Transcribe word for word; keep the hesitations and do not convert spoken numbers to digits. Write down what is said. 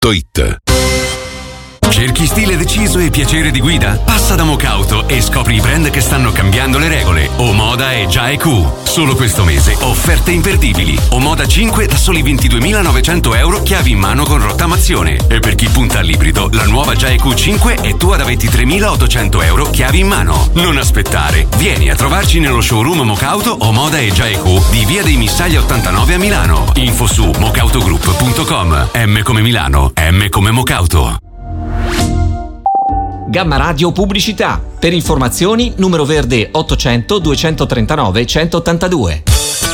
punto it. Cerchi stile deciso e piacere di guida? Passa da Mocauto e scopri i brand che stanno cambiando le regole. Omoda e Gia E Q. Solo questo mese offerte imperdibili. Omoda cinque da soli ventiduemilanovecento euro, chiavi in mano con rottamazione. E per chi punta all'ibrido, la nuova Gia E Q cinque è tua da ventitremilaottocento euro, chiavi in mano. Non aspettare. Vieni a trovarci nello showroom Mocauto Omoda e Gia E Q di Via dei Missagli ottantanove a Milano. Info su mocautogroup punto com. M come Milano, M come Mocauto. Gamma Radio Pubblicità. Per informazioni numero verde ottocento duecentotrentanove centottantadue.